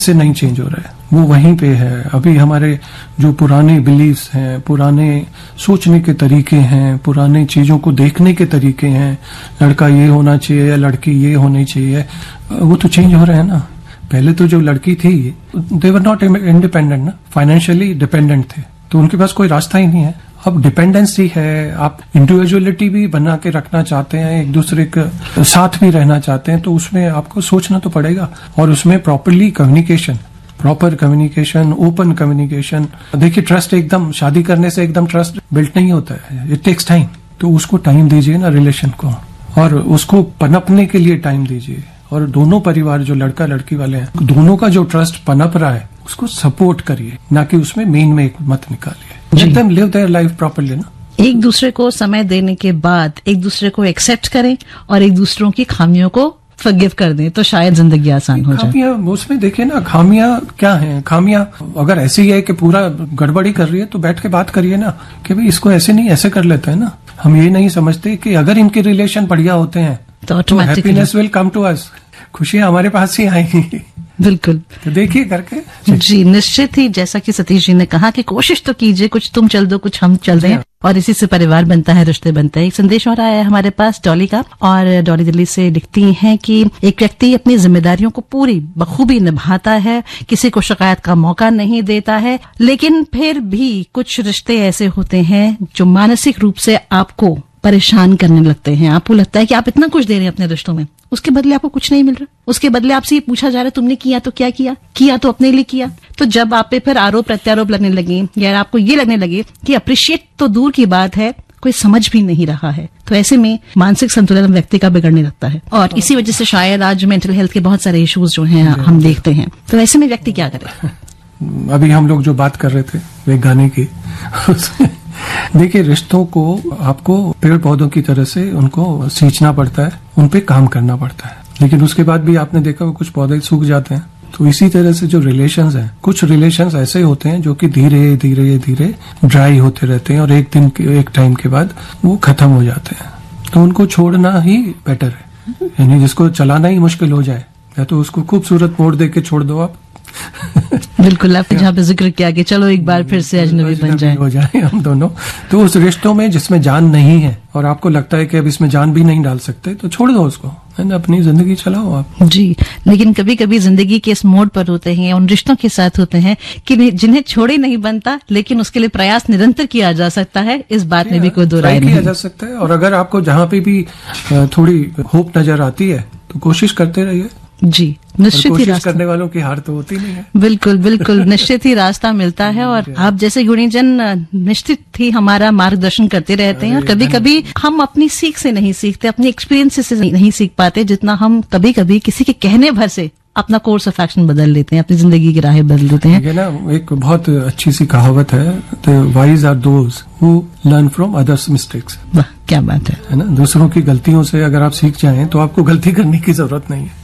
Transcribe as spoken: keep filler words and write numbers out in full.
से नहीं चेंज हो रहा है, वो वहीं पे है। अभी हमारे जो पुराने बिलीफ्स हैं, पुराने सोचने के तरीके हैं, पुराने चीजों को देखने के तरीके हैं, लड़का ये होना चाहिए या लड़की ये होनी चाहिए, वो तो चेंज हो रहे हैं ना। पहले तो जो लड़की थी दे वर नॉट इंडिपेंडेंट ना, फाइनेंशियली डिपेंडेंट थे, तो उनके पास कोई रास्ता ही नहीं है। अब डिपेंडेंसी है, आप इंडिविजुअलिटी भी बना के रखना चाहते हैं, एक दूसरे के साथ भी रहना चाहते हैं, तो उसमें आपको सोचना तो पड़ेगा। और उसमें properly communication, proper communication, open communication. देखिए ट्रस्ट एकदम शादी करने से एकदम ट्रस्ट बिल्ट नहीं होता है, इट टेक्स टाइम। तो उसको टाइम दीजिए ना रिलेशन को, और उसको पनपने के लिए टाइम दीजिए। और दोनों परिवार जो लड़का लड़की वाले हैं, दोनों का जो ट्रस्ट पनप रहा है उसको सपोर्ट करिए, ना कि उसमें मेन में मत निकालिए। Let them live their life properly ना। एक दूसरे को समय देने के बाद एक दूसरे को एक्सेप्ट करें और एक दूसरों की खामियों को फॉरगिव कर दें, तो शायद जिंदगी आसान हो जाए। खामियां उसमें देखिए ना, खामियां क्या हैं? खामियां अगर ऐसी है कि पूरा गड़बड़ी कर रही है तो बैठ के बात करिए ना कि भाई इसको ऐसे नहीं ऐसे कर लेते हैं ना। हम ये नहीं समझते कि अगर इनके रिलेशन बढ़िया होते हैं तो happiness will come to us, खुशियां हमारे पास ही आएंगी। बिल्कुल, तो देखिए करके जी, जी निश्चित ही, जैसा कि सतीश जी ने कहा कि कोशिश तो कीजिए, कुछ तुम चल दो कुछ हम चल दें, और इसी से परिवार बनता है, रिश्ते बनते हैं। एक संदेश और आया है हमारे पास डॉली का, और डॉली दिल्ली से लिखती हैं कि एक व्यक्ति अपनी जिम्मेदारियों को पूरी बखूबी निभाता है, किसी को शिकायत का मौका नहीं देता है, लेकिन फिर भी कुछ रिश्ते ऐसे होते हैं जो मानसिक रूप से आपको परेशान करने लगते हैं। आपको लगता है कि आप इतना कुछ दे रहे हैं अपने रिश्तों में, उसके बदले आपको कुछ नहीं मिल रहा, उसके बदले आपसे ये पूछा जा रहा है तुमने किया तो क्या किया, किया तो अपने लिए किया। तो जब आप पे फिर आरोप प्रत्यारोप लगने लगे, या आपको ये लगने लगे कि अप्रिशिएट तो दूर की बात है, कोई समझ भी नहीं रहा है, तो ऐसे में मानसिक संतुलन व्यक्ति का बिगड़ने लगता है। और इसी वजह से शायद आज मेंटल हेल्थ के बहुत सारे इश्यूज जो हैं हम देखते हैं। तो ऐसे में व्यक्ति क्या करे? अभी हम लोग जो बात कर रहे थे एक गाने की, देखिए रिश्तों को आपको पेड़ पौधों की तरह से उनको सींचना पड़ता है, उन पे काम करना पड़ता है, लेकिन उसके बाद भी आपने देखा कुछ पौधे सूख जाते हैं। तो इसी तरह से जो रिलेशंस हैं, कुछ रिलेशंस ऐसे होते हैं जो कि धीरे धीरे धीरे ड्राई होते रहते हैं और एक दिन के एक टाइम के बाद वो खत्म हो जाते हैं। तो उनको छोड़ना ही बेटर है, यानी जिसको चलाना ही मुश्किल हो जाए, या तो उसको खूबसूरत मोड़ दे के छोड़ दो आप। बिल्कुल, आपने जहाँ पे जिक्र किया कि चलो एक बार फिर से अजनबी बन जाए हो जाए हम दोनों, तो उस रिश्तों में जिसमें जान नहीं है और आपको लगता है कि अब इसमें जान भी नहीं डाल सकते, तो छोड़ दो उसको, है ना, अपनी जिंदगी चलाओ आप। जी, लेकिन कभी कभी जिंदगी के इस मोड़ पर होते हैं, उन रिश्तों के साथ होते हैं कि जिन्हें छोड़े नहीं बनता, लेकिन उसके लिए प्रयास निरंतर किया जा सकता है, इस बात में भी कोई दो राय नहीं किया जा सकता है। और अगर आपको जहाँ पे भी थोड़ी होप नजर आती है तो कोशिश करते रहिए। जी, निश्चित ही रास्ता करने वालों की हार तो होती नहीं है। बिल्कुल बिल्कुल, निश्चित ही रास्ता मिलता है, और आप जैसे गुणीजन निश्चित ही हमारा मार्गदर्शन करते रहते हैं। और कभी कभी हम अपनी सीख से नहीं सीखते, अपनी एक्सपीरियंस से नहीं सीख पाते, जितना हम कभी कभी किसी के कहने भर से अपना कोर्स ऑफ एक्शन बदल लेते हैं, अपनी जिंदगी की राहें बदल देते हैं। ये ना एक बहुत अच्छी सी कहावत है, the wise are those who learn from others mistakes. वाह, क्या बात है, है ना। दूसरों की गलतियों से अगर आप सीख जाएं तो आपको गलती करने की जरूरत नहीं है।